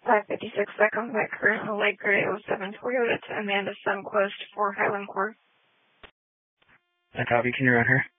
556 Second Back, current Lake Gray 07 Toyota to Amanda Sunquist for Highland Court. I copy. Can you run her?